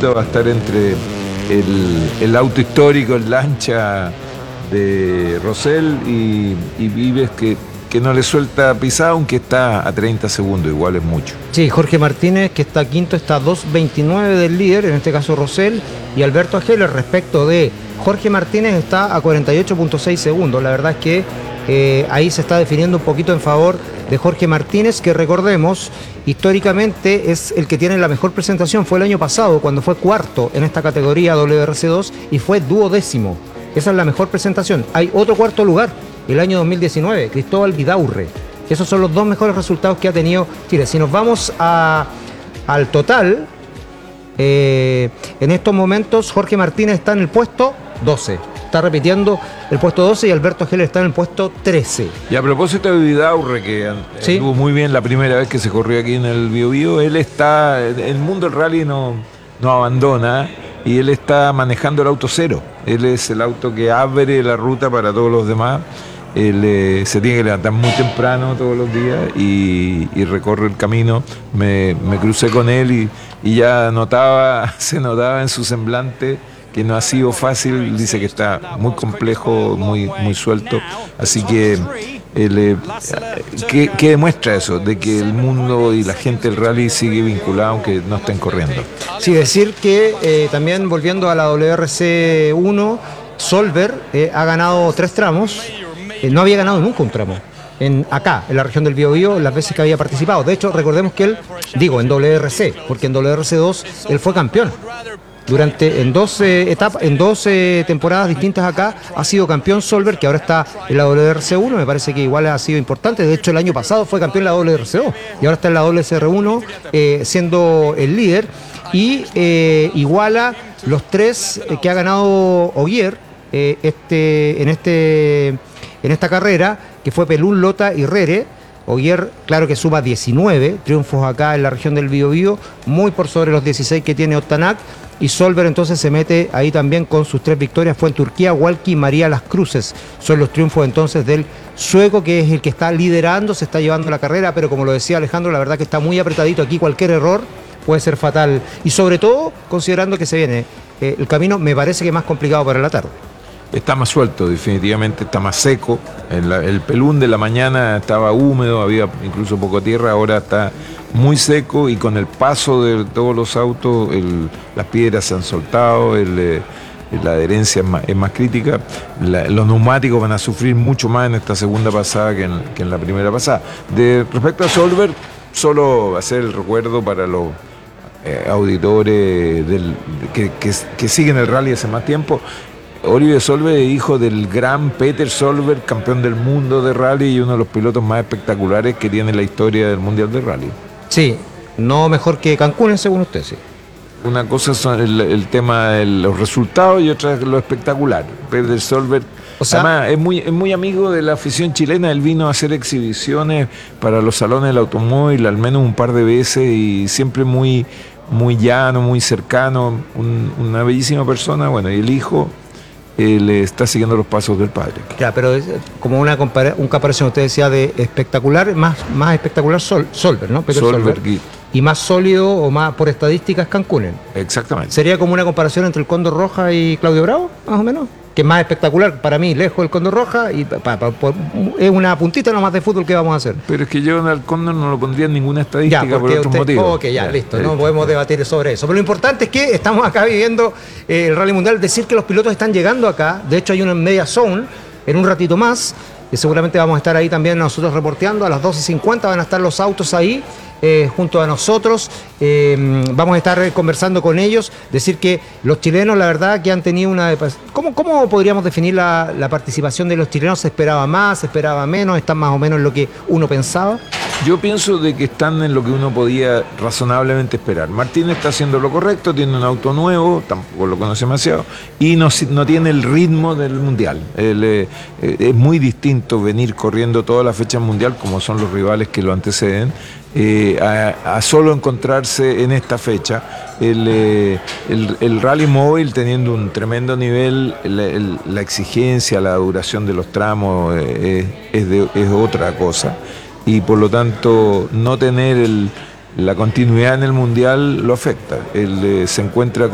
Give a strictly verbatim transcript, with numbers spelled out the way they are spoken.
disputa va a estar entre el, el auto histórico, el lancha de Rosell y, y Vives, que, que no le suelta pisada, aunque está a treinta segundos, igual es mucho. Sí, Jorge Martínez, que está quinto, está a dos veintinueve del líder, en este caso Rosell, y Alberto Ageler, respecto de Jorge Martínez, está a cuarenta y ocho punto seis segundos. La verdad es que eh, ahí se está definiendo un poquito en favor de Jorge Martínez, que recordemos, históricamente es el que tiene la mejor presentación. Fue el año pasado, cuando fue cuarto en esta categoría W R C dos y fue duodécimo. Esa es la mejor presentación. Hay otro cuarto lugar, el año dos mil diecinueve, Cristóbal Vidaurre. Esos son los dos mejores resultados que ha tenido Chile. Si nos vamos a, al total, eh, en estos momentos Jorge Martínez está en el puesto doce. Está repitiendo el puesto doce y Alberto Ageler está en el puesto trece. Y a propósito de Vidaurre, que ¿Sí? anduvo muy bien la primera vez que se corrió aquí en el Biobío, él está, el mundo del rally no, no abandona, y él está manejando el auto cero. Él es el auto que abre la ruta para todos los demás. Él eh, se tiene que levantar muy temprano todos los días y, y recorre el camino. Me, me crucé con él y, y ya notaba, se notaba en su semblante que no ha sido fácil. Dice que está muy complejo, muy, muy suelto. Así que, él, eh, ¿qué, ¿qué demuestra eso? De que el mundo y la gente del rally sigue vinculada aunque no estén corriendo. Sí, decir que eh, también volviendo a la W R C uno, Solver eh, ha ganado tres tramos. Eh, no había ganado nunca un tramo en, acá, en la región del Biobío, las veces que había participado. De hecho, recordemos que él, digo, en W R C, porque en W R C dos él fue campeón. Durante, en doce etapas, en doce temporadas distintas acá, ha sido campeón Solver, que ahora está en la W R C uno, me parece que igual ha sido importante. De hecho, el año pasado fue campeón en la W R C dos y ahora está en la W R C uno eh, siendo el líder, y eh, iguala los tres eh, que ha ganado Ogier eh, este, en, este, en esta carrera, que fue Pelún, Lota y Rere. Ogier, claro que suma diecinueve triunfos acá en la región del Biobío, muy por sobre los dieciséis que tiene Otanak. Y Solver entonces se mete ahí también con sus tres victorias. Fue en Turquía, Walkie y María Las Cruces. Son los triunfos entonces del sueco, que es el que está liderando, se está llevando la carrera, pero como lo decía Alejandro, la verdad que está muy apretadito aquí. Cualquier error puede ser fatal. Y sobre todo, considerando que se viene eh, el camino, me parece que más complicado para la tarde. Está más suelto, definitivamente está más seco. El, el Pelún de la mañana estaba húmedo, había incluso poco tierra, ahora está muy seco, y con el paso de todos los autos el, las piedras se han soltado, el, eh, la adherencia es más, es más crítica. La, los neumáticos van a sufrir mucho más en esta segunda pasada que en, que en la primera pasada. De respecto a Solver, solo hacer el recuerdo para los eh, auditores del, que, que, que siguen el rally hace más tiempo. Oliver Solver es hijo del gran Peter Solver, campeón del mundo de rally y uno de los pilotos más espectaculares que tiene la historia del Mundial de Rally. Sí, no mejor que Cancún, según usted, sí. Una cosa es el, el tema de los resultados y otra es lo espectacular. Peter Solver, o sea, además, es muy, es muy amigo de la afición chilena. Él vino a hacer exhibiciones para los salones del automóvil al menos un par de veces y siempre muy, muy llano, muy cercano. Un, una bellísima persona. Bueno, y el hijo... él está siguiendo los pasos del padre. Ya, pero es como una compara un comparación, usted decía, de espectacular, más, más espectacular Sol Solver, ¿no? Peter Solver, Solver. Y más sólido o más por estadísticas Cancún. Exactamente. ¿Sería como una comparación entre el Cóndor Roja y Claudio Bravo, más o menos? Que es más espectacular para mí, lejos del Cóndor Roja, y pa, pa, pa, es una puntita nomás de fútbol que vamos a hacer. Pero es que yo al Cóndor no lo pondría en ninguna estadística ya, por otros usted, motivos. Ok, ya, ya listo, no podemos debatir sobre eso. Pero lo importante es que estamos acá viviendo eh, el Rally Mundial. Decir que los pilotos están llegando acá, de hecho hay uno en Media Zone, en un ratito más, que seguramente vamos a estar ahí también nosotros reporteando. A las doce cincuenta van a estar los autos ahí, Eh, junto a nosotros, eh, vamos a estar conversando con ellos. Decir que los chilenos, la verdad, que han tenido una... ¿Cómo, cómo podríamos definir la, la participación de los chilenos? ¿Se esperaba más, se esperaba menos? ¿Están más o menos en lo que uno pensaba? Yo pienso de que están en lo que uno podía razonablemente esperar. Martínez está haciendo lo correcto, tiene un auto nuevo, tampoco lo conoce demasiado, y no, no tiene el ritmo del Mundial. El, eh, es muy distinto venir corriendo toda la fecha mundial, como son los rivales que lo anteceden, Eh, a, a solo encontrarse en esta fecha. El, eh, el, el rally móvil teniendo un tremendo nivel, el, el, la exigencia, la duración de los tramos eh, es, de, es otra cosa, y por lo tanto no tener el, la continuidad en el mundial lo afecta. Él eh, se encuentra